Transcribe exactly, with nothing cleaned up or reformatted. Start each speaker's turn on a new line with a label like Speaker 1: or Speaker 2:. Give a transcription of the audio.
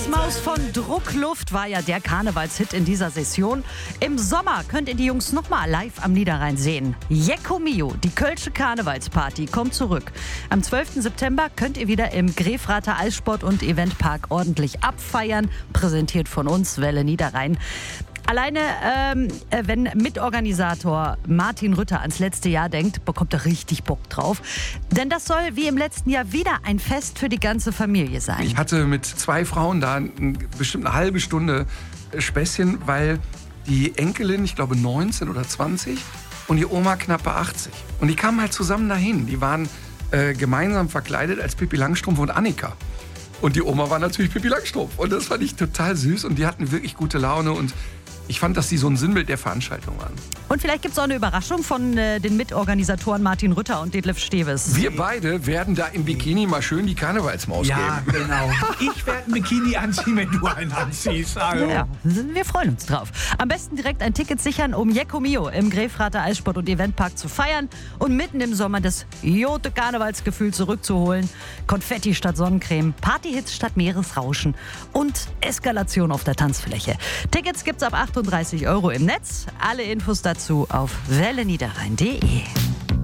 Speaker 1: Karnevalsmaus von Druckluft war ja der Karnevalshit in dieser Session. Im Sommer könnt ihr die Jungs nochmal live am Niederrhein sehen. Jecko Mio, die Kölsche Karnevalsparty, kommt zurück. Am zwölften September könnt ihr wieder im Grefrater Eissport- und Eventpark ordentlich abfeiern. Präsentiert von uns, Welle Niederrhein. Alleine, ähm, wenn Mitorganisator Martin Rütter ans letzte Jahr denkt, bekommt er richtig Bock drauf. Denn das soll wie im letzten Jahr wieder ein Fest für die ganze Familie sein.
Speaker 2: Ich hatte mit zwei Frauen da ein, bestimmt eine halbe Stunde Späßchen, weil die Enkelin, ich glaube neunzehn oder zwanzig und die Oma knappe achtzig. Und die kamen halt zusammen dahin. Die waren äh, gemeinsam verkleidet als Pippi Langstrumpf und Annika. Und die Oma war natürlich Pippi Langstrumpf. Und das fand ich total süß und die hatten wirklich gute Laune und ich fand, dass die so ein Sinnbild der Veranstaltung waren.
Speaker 1: Und vielleicht gibt es auch eine Überraschung von äh, den Mitorganisatoren Martin Rütter und Detlef Steves.
Speaker 2: Wir beide werden da im Bikini mal schön die Karnevalsmaus
Speaker 3: Ja,
Speaker 2: geben.
Speaker 3: genau. Ich werde ein Bikini anziehen, wenn du einen anziehst. Also.
Speaker 1: Ja, wir freuen uns drauf. Am besten direkt ein Ticket sichern, um Jecko Mio im Grefrater Eissport- und Eventpark zu feiern und mitten im Sommer das Jote Karnevalsgefühl zurückzuholen. Konfetti statt Sonnencreme, Partyhits statt Meeresrauschen und Eskalation auf der Tanzfläche. Tickets gibt's ab achtunddreißig Euro im Netz. Alle Infos dazu auf welle niederrhein punkt de.